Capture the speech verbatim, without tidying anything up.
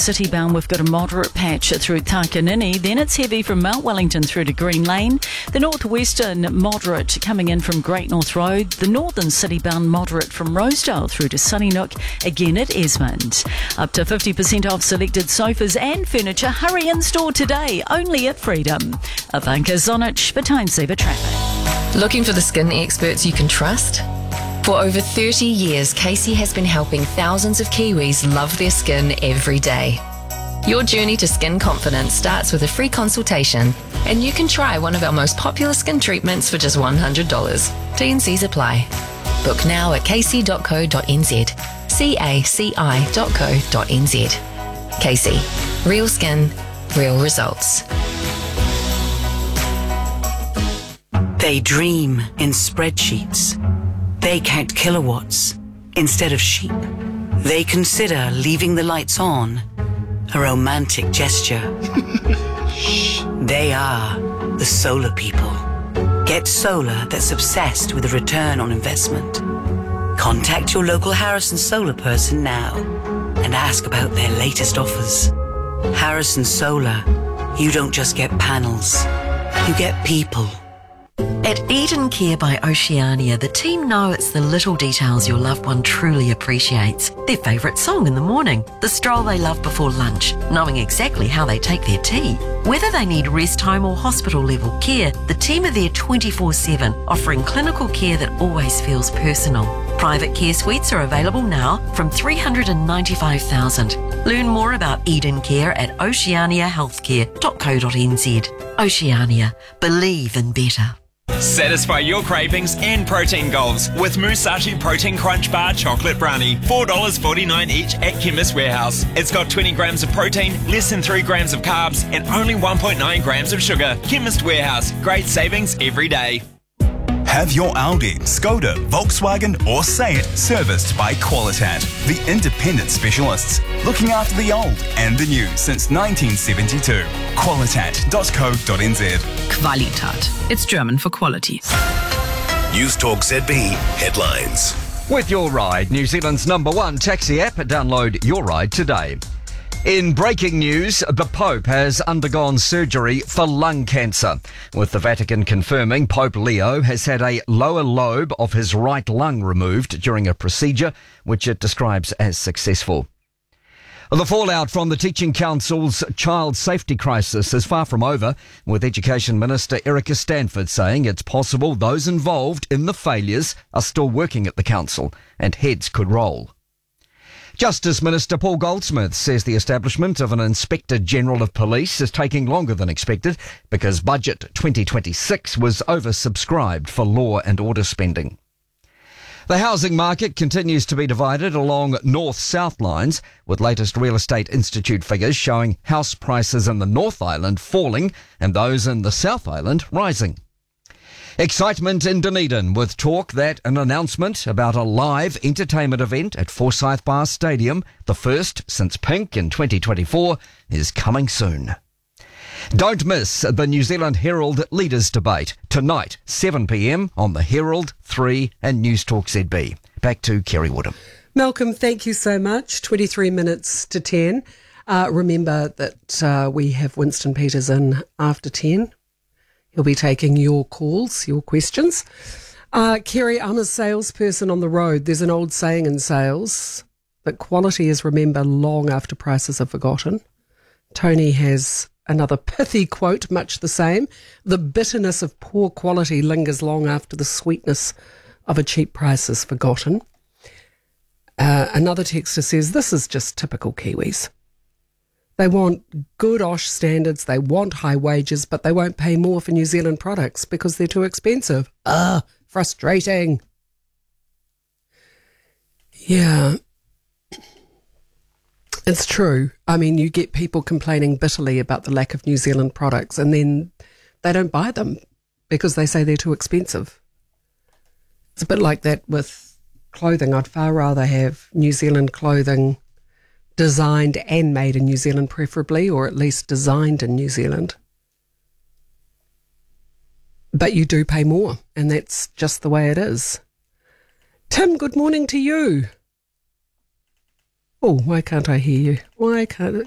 city bound, we've got a moderate patch through Takanini. Then it's heavy from Mount Wellington through to Green Lane. The northwestern moderate coming in from Great North Road. The northern city bound moderate from Rosedale through to Sunnynook. Again at Esmond. Up to fifty percent off selected sofas and furniture. Hurry in store today, only at Freedom. Ivanka Zonic for Time Saver Traffic. Looking for the skin experts you can trust? For over thirty years, Casey has been helping thousands of Kiwis love their skin every day. Your journey to skin confidence starts with a free consultation, and you can try one of our most popular skin treatments for just one hundred dollars. T and Cs apply. Book now at casey dot co dot n z. C A C I dot co dot n z. Casey. Real skin, real results. They dream in spreadsheets. They count kilowatts instead of sheep. They consider leaving the lights on a romantic gesture. They are the solar people. Get solar that's obsessed with a return on investment. Contact your local Harrison Solar person now and ask about their latest offers. Harrison Solar, you don't just get panels, you get people. At Eden Care by Oceania, the team know it's the little details your loved one truly appreciates. Their favourite song in the morning, the stroll they love before lunch, knowing exactly how they take their tea. Whether they need rest home or hospital level care, the team are there twenty-four seven, offering clinical care that always feels personal. Private care suites are available now from three hundred ninety-five thousand dollars. Learn more about Eden Care at oceania healthcare dot co dot n z. Oceania. Believe in better. Satisfy your cravings and protein goals with Musashi Protein Crunch Bar Chocolate Brownie. four dollars forty-nine each at Chemist Warehouse. It's got twenty grams of protein, less than three grams of carbs, and only one point nine grams of sugar. Chemist Warehouse. Great savings every day. Have your Audi, Skoda, Volkswagen or Seat serviced by Qualitat, the independent specialists, looking after the old and the new since nineteen seventy-two. qualitat dot co dot n z. Qualitat. It's German for quality. News Talk Z B headlines. With Your Ride, New Zealand's number one taxi app. Download Your Ride today. In breaking news, the Pope has undergone surgery for lung cancer, with the Vatican confirming Pope Leo has had a lower lobe of his right lung removed during a procedure which it describes as successful. The fallout from the Teaching Council's child safety crisis is far from over, with Education Minister Erica Stanford saying it's possible those involved in the failures are still working at the council and heads could roll. Justice Minister Paul Goldsmith says the establishment of an Inspector General of Police is taking longer than expected because Budget twenty twenty-six was oversubscribed for law and order spending. The housing market continues to be divided along north-south lines, with latest Real Estate Institute figures showing house prices in the North Island falling and those in the South Island rising. Excitement in Dunedin with talk that an announcement about a live entertainment event at Forsyth Bar Stadium, the first since Pink in twenty twenty-four, is coming soon. Don't miss the New Zealand Herald Leaders Debate tonight, seven p m on the Herald, three and News Talk Z B. Back to Kerry Woodham. Malcolm, thank you so much. twenty-three minutes to ten. Uh, remember that uh, we have Winston Peters in after ten. He'll be taking your calls, your questions. Uh, Kerry, I'm a salesperson on the road. There's an old saying in sales that quality is remembered long after prices are forgotten. Tony has another pithy quote, much the same. The bitterness of poor quality lingers long after the sweetness of a cheap price is forgotten. Uh, another texter says, this is just typical Kiwis. They want good O S H standards, they want high wages, but they won't pay more for New Zealand products because they're too expensive. Ah, frustrating. Yeah, it's true. I mean, you get people complaining bitterly about the lack of New Zealand products and then they don't buy them because they say they're too expensive. It's a bit like that with clothing. I'd far rather have New Zealand clothing designed and made in New Zealand preferably, or at least designed in New Zealand. But you do pay more, and that's just the way it is. Tim, good morning to you. Oh, why can't I hear you? Why can't